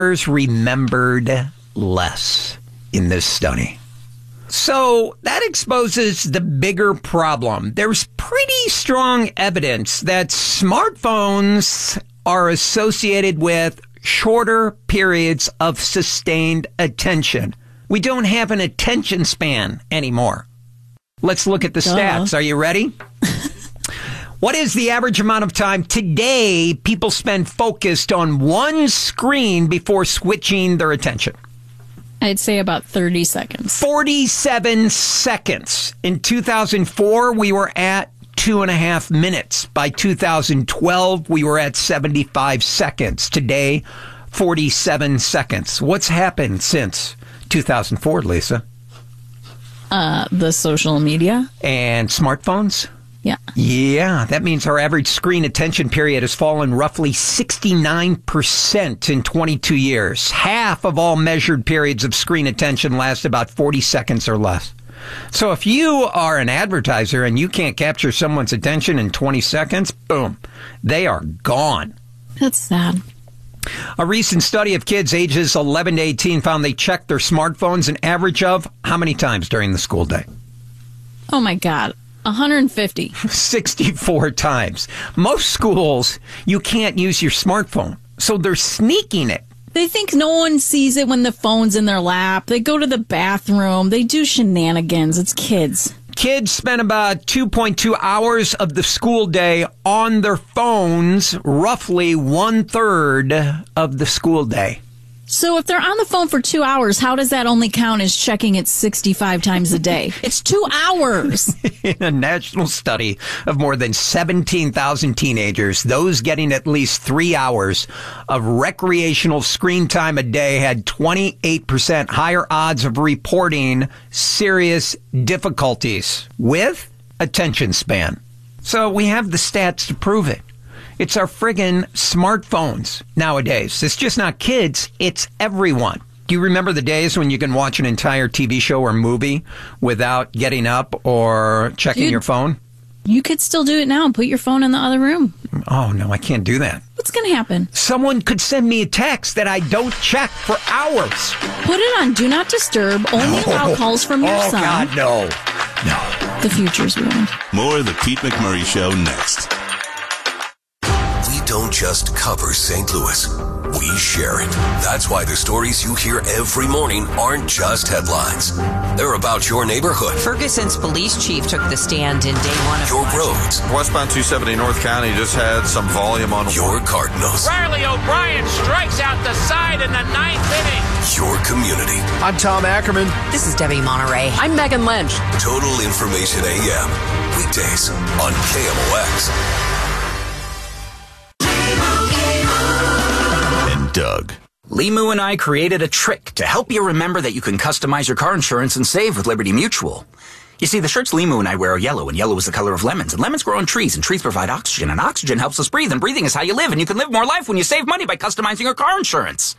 remembered less in this study. So that exposes the bigger problem. There's pretty strong evidence that smartphones are associated with shorter periods of sustained attention. We don't have an attention span anymore. Let's look at the stats. Are you ready? What is the average amount of time today people spend focused on one screen before switching their attention? I'd say about 30 seconds. 47 seconds. In 2004, we were at 2.5 minutes. By 2012, we were at 75 seconds. Today, 47 seconds. What's happened since 2004, Lisa? The social media. And smartphones? Yeah. Yeah, that means our average screen attention period has fallen roughly 69% in 22 years. Half of all measured periods of screen attention last about 40 seconds or less. So if you are an advertiser and you can't capture someone's attention in 20 seconds, boom, they are gone. That's sad. A recent study of kids ages 11 to 18 found they checked their smartphones an average of how many times during the school day? Oh, my God. 150. 64 times. Most schools, you can't use your smartphone, so they're sneaking it. They think no one sees it when the phone's in their lap. They go to the bathroom. They do shenanigans. It's kids. Kids spend about 2.2 hours of the school day on their phones, roughly 1/3 of the school day. So if they're on the phone for 2 hours, how does that only count as checking it 65 times a day? It's 2 hours. In a national study of more than 17,000 teenagers, those getting at least 3 hours of recreational screen time a day had 28% higher odds of reporting serious difficulties with attention span. So we have the stats to prove it. It's our friggin' smartphones nowadays. It's just not kids. It's everyone. Do you remember the days when you can watch an entire TV show or movie without getting up or checking your phone? You could still do it now and put your phone in the other room. Oh, no, I can't do that. What's going to happen? Someone could send me a text that I don't check for hours. Put it on Do Not Disturb. Only allow calls from your son. Oh, God, no. No. The future's ruined. More of the Pete McMurray Show next. Don't just cover St. Louis. We share it. That's why the stories you hear every morning aren't just headlines. They're about your neighborhood. Ferguson's police chief took the stand in day one of your roads. Westbound 270 North County just had some volume on your Cardinals. Riley O'Brien strikes out the side in the 9th inning. Your community. I'm Tom Ackerman. This is Debbie Monterey. I'm Megan Lynch. Total Information AM. Weekdays on KMOX. Doug. Limu and I created a trick to help you remember that you can customize your car insurance and save with Liberty Mutual. You see, the shirts Limu and I wear are yellow, and yellow is the color of lemons, and lemons grow on trees, and trees provide oxygen, and oxygen helps us breathe, and breathing is how you live, and you can live more life when you save money by customizing your car insurance.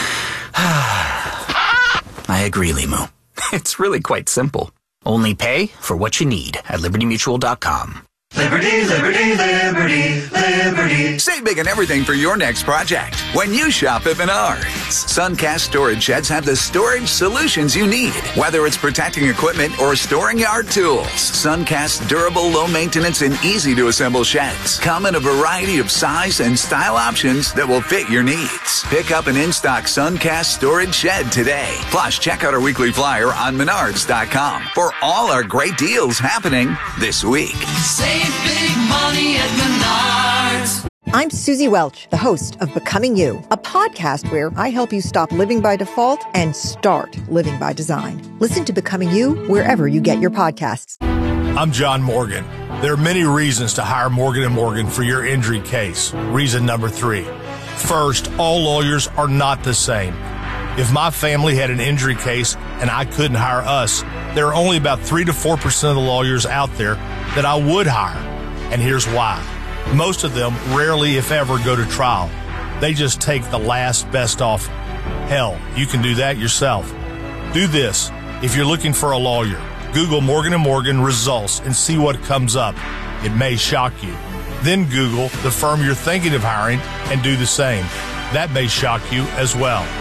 I agree, Limu. It's really quite simple. Only pay for what you need at libertymutual.com. Liberty, liberty, liberty, liberty. Save big on everything for your next project when you shop at Menards. Suncast storage sheds have the storage solutions you need, whether it's protecting equipment or storing yard tools. Suncast's durable, low maintenance, and easy to assemble sheds come in a variety of size and style options that will fit your needs. Pick up an in-stock Suncast storage shed today. Plus, check out our weekly flyer on Menards.com for all our great deals happening this week. Save big money at Menards. I'm Susie Welch, the host of Becoming You, a podcast where I help you stop living by default and start living by design. Listen to Becoming You wherever you get your podcasts. I'm John Morgan. There are many reasons to hire Morgan & Morgan for your injury case. Reason number 3. First, all lawyers are not the same. If my family had an injury case and I couldn't hire us, there are only about 3 to 4% of the lawyers out there that I would hire. And here's why. Most of them rarely, if ever, go to trial. They just take the last best offer. Hell, you can do that yourself. Do this. If you're looking for a lawyer, Google Morgan & Morgan results and see what comes up. It may shock you. Then Google the firm you're thinking of hiring and do the same. That may shock you as well.